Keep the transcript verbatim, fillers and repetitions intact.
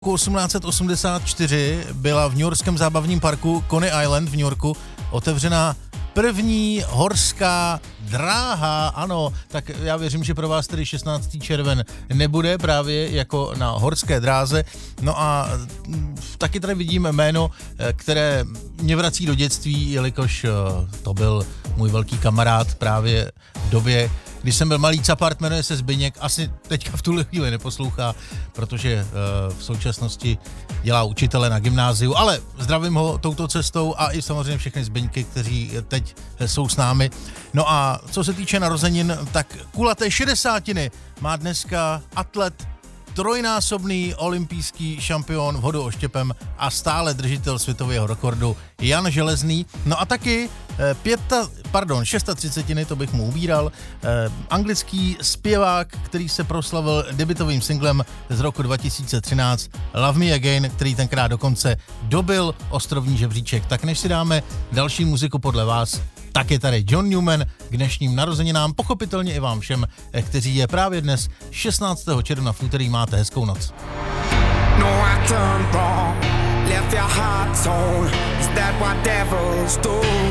osmnáct set osmdesát čtyři byla v newyorském zábavním parku Coney Island v New Yorku otevřena první horská dráha. Ano, tak já věřím, že pro vás tedy šestnáctý červen nebude právě jako na horské dráze. No a taky tady vidím jméno, které mě vrací do dětství, jelikož to byl můj velký kamarád právě v době, když jsem byl malý capart, jmenuje se Zbyněk, asi teďka v tuhle chvíli neposlouchá, protože uh, v současnosti dělá učitele na gymnáziu, ale zdravím ho touto cestou a i samozřejmě všechny Zbyňky, kteří teď jsou s námi. No a co se týče narozenin, tak kulaté šedesátiny má dneska atlet, trojnásobný olympijský šampion v hodu oštěpem a stále držitel světového rekordu Jan Železný. No a taky eh, pěta, pardon, šestátřicetiny, to bych mu ubíral, eh, anglický zpěvák, který se proslavil debutovým singlem z roku dva tisíce třináct Love Me Again, který tenkrát dokonce dobil ostrovní žebříček. Tak než si dáme další muziku podle vás, tak je tady John Newman k dnešním narozeninám, pochopitelně i vám všem, kteří je právě dnes šestnáctého června v úterý máte hezkou noc. No, I turned wrong, left your heart torn. Is that what devils do?